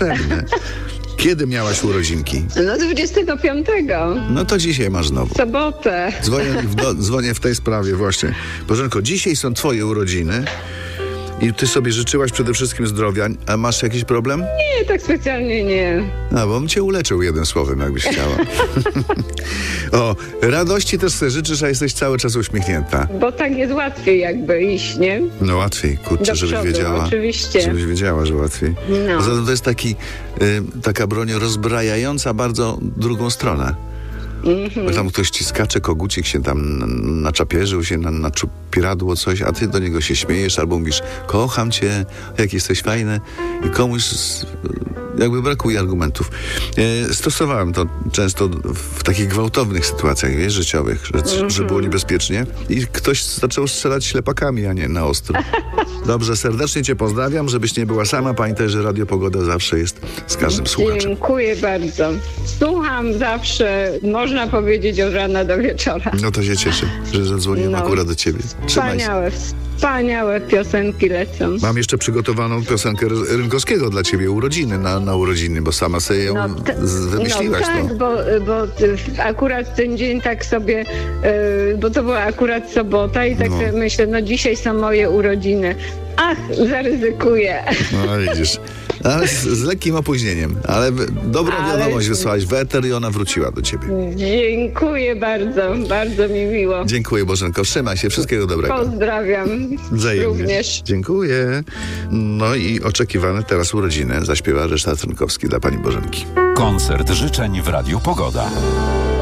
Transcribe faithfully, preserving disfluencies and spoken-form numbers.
pewne. Kiedy miałaś urodzinki? No dwudziestego piątego. No to dzisiaj masz znowu. W sobotę. Dzwonię w, do, dzwonię w tej sprawie właśnie. Bożenko, dzisiaj są twoje urodziny i ty sobie życzyłaś przede wszystkim zdrowia, a masz jakiś problem? Nie, tak specjalnie nie. No, bo bym cię uleczył jednym słowem, jakbyś chciała. O, radości też sobie życzysz, a jesteś cały czas uśmiechnięta. Bo tak jest łatwiej jakby iść, nie? No łatwiej, kurczę, Do żebyś przodu, wiedziała. oczywiście. Żebyś wiedziała, że łatwiej. No. Poza tym to jest taki, y, taka broń rozbrajająca bardzo drugą stronę. Mhm. Bo tam ktoś ci skacze, kogucik się tam naczapierzył, się na, naczupieradło coś, a ty do niego się śmiejesz albo mówisz, kocham cię, jak jesteś fajny i komuś z, jakby brakuje argumentów. E, stosowałem to często w takich gwałtownych sytuacjach, wiesz, życiowych, że, mm-hmm. że było niebezpiecznie i ktoś zaczął strzelać ślepakami, a nie na ostro. Dobrze, serdecznie cię pozdrawiam, żebyś nie była sama. Pamiętaj, że Radio Pogoda zawsze jest z każdym słuchaczem. Dziękuję bardzo. Słucham zawsze, można powiedzieć, od rana do wieczora. No to się cieszę, że zadzwoniłem No. akurat do ciebie. Trzymaj się. Wspaniałe, wspaniałe piosenki lecą. Mam jeszcze przygotowaną piosenkę Rynkowskiego dla ciebie, urodziny, na, na urodziny, bo sama sobie ją No, t- z- wymyśliłaś. No tak, No. bo, bo ty- akurat ten dzień tak sobie, yy, bo to była akurat sobota i tak No. sobie myślę, no dzisiaj są moje urodziny. Ach, zaryzykuję. No widzisz. Ale z, z lekkim opóźnieniem, ale w- dobrą Ale- wiadomość wysłałaś w eter i ona wróciła do ciebie. Dziękuję bardzo, bardzo mi miło. Dziękuję, Bożenko, trzymaj się, wszystkiego dobrego. Pozdrawiam Wzajemnie. również. Dziękuję. No i oczekiwane teraz urodziny zaśpiewa Ryszard Rynkowski dla pani Bożenki. Koncert życzeń w Radiu Pogoda.